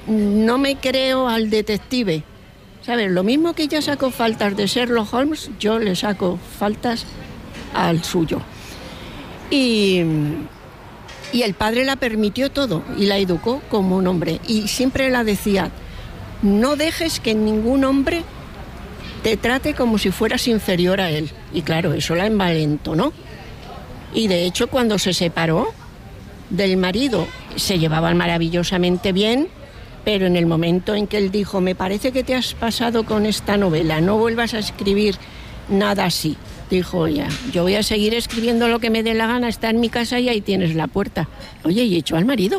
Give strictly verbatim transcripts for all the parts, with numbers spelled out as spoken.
no me creo al detective. ¿Sabes? Lo mismo que ella sacó faltas de Sherlock Holmes, yo le saco faltas al suyo. Y, y el padre la permitió todo y la educó como un hombre. Y siempre la decía, no dejes que ningún hombre te trate como si fueras inferior a él. Y claro, eso la envalentonó. Y de hecho, cuando se separó del marido, se llevaban maravillosamente bien, pero en el momento en que él dijo, me parece que te has pasado con esta novela, no vuelvas a escribir nada así. Dijo, ya, yo voy a seguir escribiendo lo que me dé la gana, está en mi casa y ahí tienes la puerta. Oye, y echó al marido.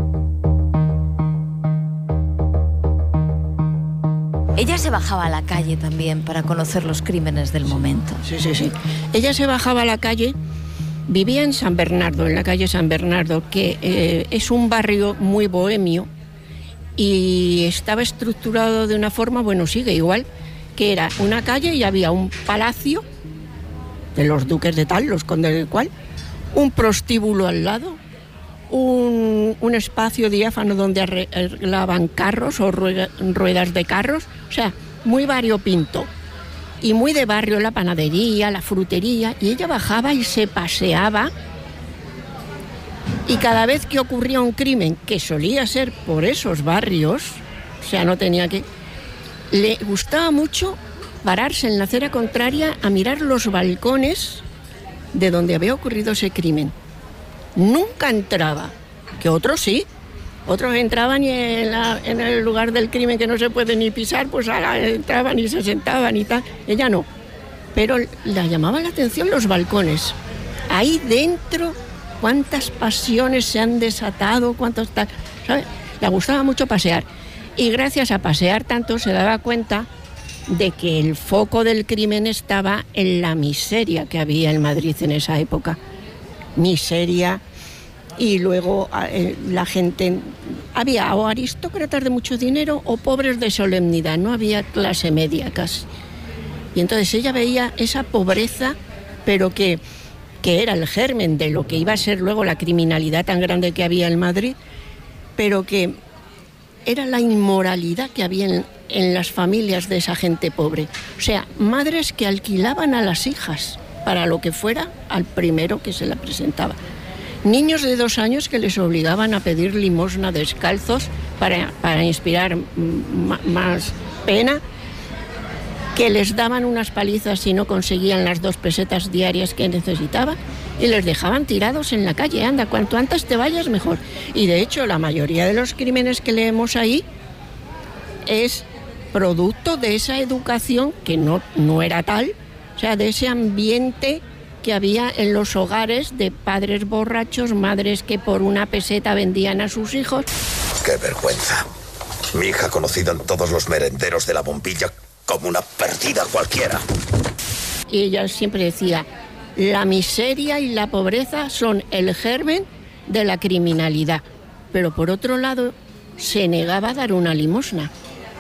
Ella se bajaba a la calle también para conocer los crímenes del momento. Sí, sí, sí. Ella se bajaba a la calle, vivía en San Bernardo, en la calle San Bernardo, que eh, es un barrio muy bohemio y estaba estructurado de una forma, bueno, sigue igual, que era una calle y había un palacio de los duques de tal, los condes de cual, un prostíbulo al lado, un, un espacio diáfano donde arreglaban carros o ruedas de carros, o sea, muy variopinto y muy de barrio, la panadería, la frutería, y ella bajaba y se paseaba, y cada vez que ocurría un crimen, que solía ser por esos barrios, o sea, no tenía que... le gustaba mucho pararse en la acera contraria a mirar los balcones de donde había ocurrido ese crimen. Nunca entraba, que otros sí, otros entraban y en, la, en el lugar del crimen que no se puede ni pisar, pues ahora entraban y se sentaban y tal. Ella no, pero la llamaba la atención los balcones. Ahí dentro, cuántas pasiones se han desatado, cuántos tal, ¿sabes? Le gustaba mucho pasear. Y gracias a pasear tanto se daba cuenta de que el foco del crimen estaba en la miseria que había en Madrid en esa época. Miseria, y luego eh, la gente... Había o aristócratas de mucho dinero o pobres de solemnidad, no había clase media casi. Y entonces ella veía esa pobreza, pero que, que era el germen de lo que iba a ser luego la criminalidad tan grande que había en Madrid, pero que era la inmoralidad que había en, en las familias de esa gente pobre. O sea, madres que alquilaban a las hijas para lo que fuera al primero que se la presentaba. Niños de dos años que les obligaban a pedir limosna descalzos para, para inspirar m- más pena, que les daban unas palizas si no conseguían las dos pesetas diarias que necesitaban y les dejaban tirados en la calle. Anda, cuanto antes te vayas mejor. Y de hecho la mayoría de los crímenes que leemos ahí es producto de esa educación que no, no era tal, o sea, de ese ambiente que había en los hogares de padres borrachos, madres que por una peseta vendían a sus hijos. ¡Qué vergüenza! Mi hija conocida en todos los merenderos de la bombilla como una perdida cualquiera. Y ella siempre decía, la miseria y la pobreza son el germen de la criminalidad. Pero por otro lado, se negaba a dar una limosna.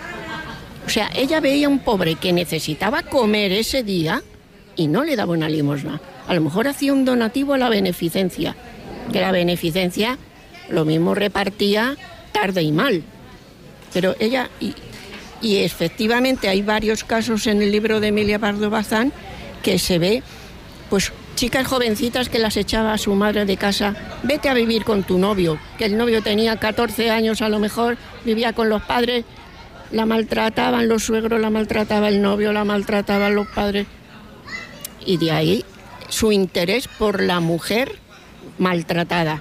O sea, ella veía a un pobre que necesitaba comer ese día y no le daba una limosna. A lo mejor hacía un donativo a la beneficencia, que la beneficencia lo mismo repartía tarde y mal. Pero ella, y, y efectivamente hay varios casos en el libro de Emilia Pardo Bazán que se ve, pues, chicas jovencitas que las echaba a su madre de casa, vete a vivir con tu novio, que el novio tenía catorce años a lo mejor, vivía con los padres, la maltrataban los suegros, la maltrataba el novio, la maltrataban los padres. Y de ahí su interés por la mujer maltratada.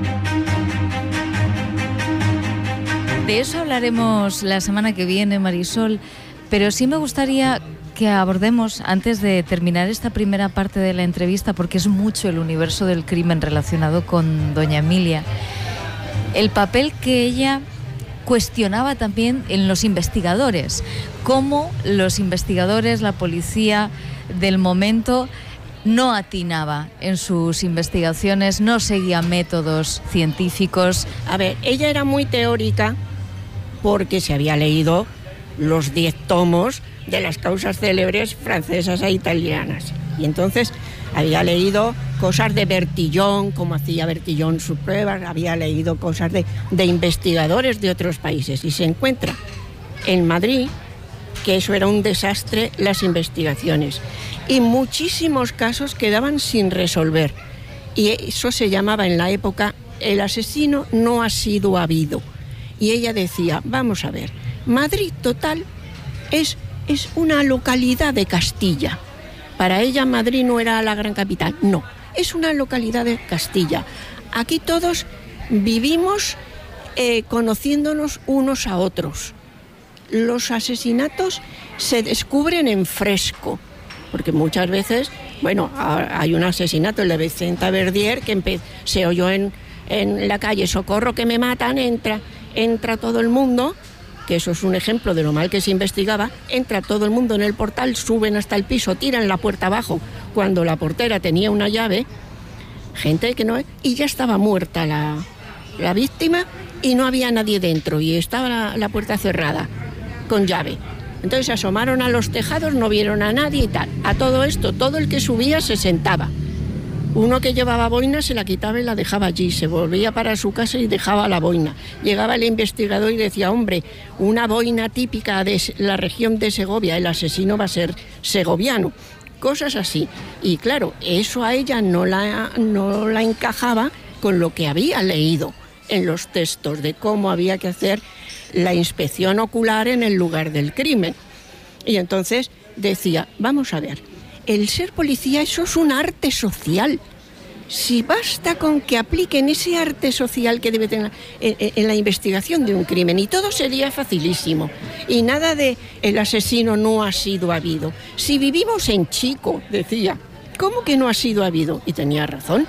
De eso hablaremos la semana que viene, Marisol, pero sí me gustaría que abordemos, antes de terminar esta primera parte de la entrevista, porque es mucho el universo del crimen relacionado con doña Emilia, el papel que ella cuestionaba también en los investigadores, cómo los investigadores, la policía del momento no atinaba en sus investigaciones, no seguía métodos científicos. A ver, ella era muy teórica porque se había leído los diez tomos de las causas célebres francesas e italianas. Y entonces Había leído cosas de Bertillón, cómo hacía Bertillón sus pruebas, había leído cosas de, de investigadores de otros países, y se encuentra en Madrid que eso era un desastre, las investigaciones, y muchísimos casos quedaban sin resolver, y eso se llamaba en la época el asesino no ha sido habido. Y ella decía, vamos a ver, Madrid total es, es una localidad de Castilla. Para ella Madrid no era la gran capital, no, es una localidad de Castilla. Aquí todos vivimos eh, conociéndonos unos a otros. Los asesinatos se descubren en fresco, porque muchas veces, bueno, hay un asesinato, el de Vicenta Verdier, que empe- se oyó en, en la calle, socorro que me matan, entra, entra todo el mundo, que eso es un ejemplo de lo mal que se investigaba, entra todo el mundo en el portal, suben hasta el piso, tiran la puerta abajo, cuando la portera tenía una llave, gente que no, y ya estaba muerta la, la víctima y no había nadie dentro, y estaba la, la puerta cerrada con llave. Entonces se asomaron a los tejados, no vieron a nadie y tal. A todo esto, todo el que subía se sentaba. Uno que llevaba boina se la quitaba y la dejaba allí, se volvía para su casa y dejaba la boina. Llegaba el investigador y decía, hombre, una boina típica de la región de Segovia, el asesino va a ser segoviano. Cosas así. Y claro, eso a ella no la, no la encajaba con lo que había leído en los textos de cómo había que hacer la inspección ocular en el lugar del crimen. Y entonces decía, vamos a ver, el ser policía, eso es un arte social. Si basta con que apliquen ese arte social que debe tener en, en la investigación de un crimen, y todo sería facilísimo. Y nada de el asesino no ha sido habido. Si vivimos en Chico, decía, ¿cómo que no ha sido habido? Y tenía razón.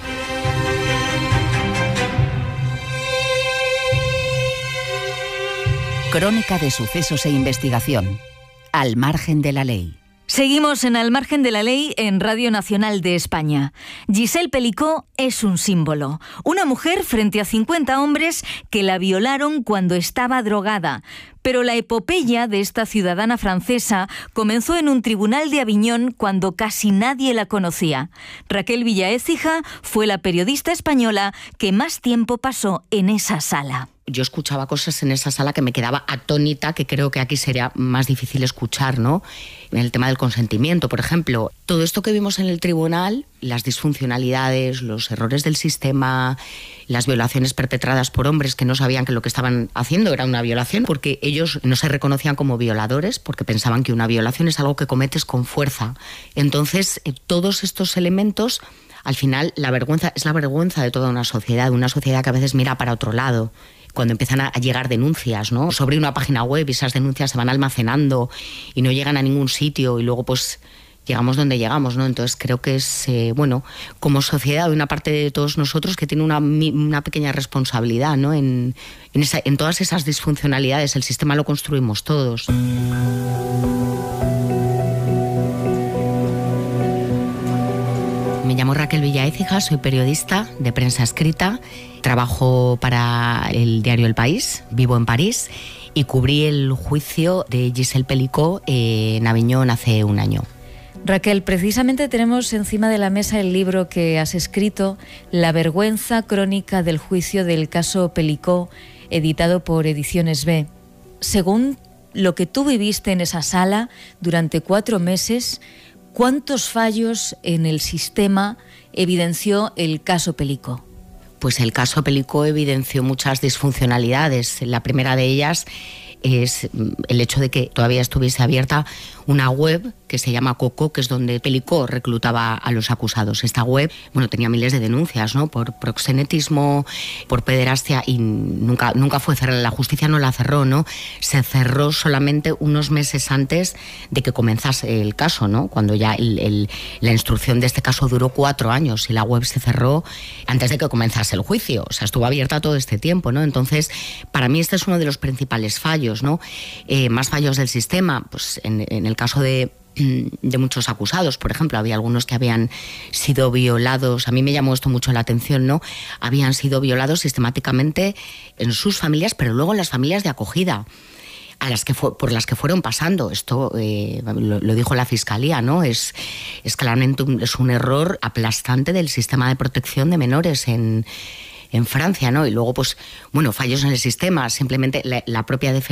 Crónica de sucesos e investigación. Al margen de la ley. Seguimos en Al margen de la ley en Radio Nacional de España. Giselle Pelicot es un símbolo. Una mujer frente a cincuenta hombres que la violaron cuando estaba drogada. Pero la epopeya de esta ciudadana francesa comenzó en un tribunal de Aviñón cuando casi nadie la conocía. Raquel Villaécija fue la periodista española que más tiempo pasó en esa sala. Yo escuchaba cosas en esa sala que me quedaba atónita, que creo que aquí sería más difícil escuchar, ¿no? En el tema del consentimiento, por ejemplo. Todo esto que vimos en el tribunal, las disfuncionalidades, los errores del sistema, las violaciones perpetradas por hombres que no sabían que lo que estaban haciendo era una violación, porque ellos no se reconocían como violadores, porque pensaban que una violación es algo que cometes con fuerza. Entonces, eh, todos estos elementos, al final, la vergüenza es la vergüenza de toda una sociedad, una sociedad que a veces mira para otro lado. Cuando empiezan a llegar denuncias, ¿no?, sobre una página web, y esas denuncias se van almacenando y no llegan a ningún sitio, y luego pues llegamos donde llegamos, ¿no? Entonces creo que es, eh, bueno, como sociedad, una parte de todos nosotros que tiene una, una pequeña responsabilidad, ¿no?, en, en, esa, en todas esas disfuncionalidades. El sistema lo construimos todos. Me llamo Raquel Villaécija, soy periodista de prensa escrita, trabajo para el diario El País, vivo en París y cubrí el juicio de Giselle Pelicot en Aviñón hace un año. Raquel, precisamente tenemos encima de la mesa el libro que has escrito, La vergüenza crónica del juicio del caso Pelicot, editado por Ediciones B. Según lo que tú viviste en esa sala durante cuatro meses, ¿cuántos fallos en el sistema evidenció el caso Pelicot? Pues el caso Pelicot evidenció muchas disfuncionalidades. La primera de ellas es el hecho de que todavía estuviese abierta una web que se llama Coco, que es donde Pelicot reclutaba a los acusados. Esta web, bueno, tenía miles de denuncias, ¿no?, por proxenetismo, por pederastia, y nunca, nunca fue cerrada. La justicia no la cerró, ¿no? Se cerró solamente unos meses antes de que comenzase el caso, ¿no?, cuando ya el, el, la instrucción de este caso duró cuatro años y la web se cerró antes de que comenzase el juicio. O sea, estuvo abierta todo este tiempo, ¿no? Entonces, para mí este es uno de los principales fallos, ¿no? Eh, más fallos del sistema, pues en, en el caso de de muchos acusados, por ejemplo, había algunos que habían sido violados, a mí me llamó esto mucho la atención, ¿no? Habían sido violados sistemáticamente en sus familias, pero luego en las familias de acogida. a las que fue, por las que fueron pasando. Esto eh, lo, lo dijo la Fiscalía, ¿no? Es, es claramente un, es un error aplastante del sistema de protección de menores en, en Francia, ¿no? Y luego, pues, bueno, fallos en el sistema, simplemente la, la propia defensa